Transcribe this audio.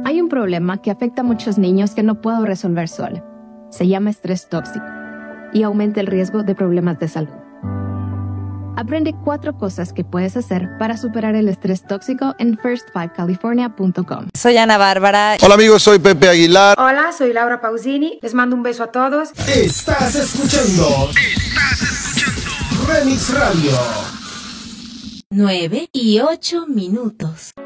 Hay un problema que afecta a muchos niños que no puedo resolver sola. Se llama estrés tóxico y aumenta el riesgo de problemas de salud. Aprende 4 cosas que puedes hacer para superar el estrés tóxico en first5california.com. Soy Ana Bárbara. Hola amigos, soy Pepe Aguilar. Hola, soy Laura Pausini. Les mando un beso a todos. Estás escuchando Remix Radio. 9:08.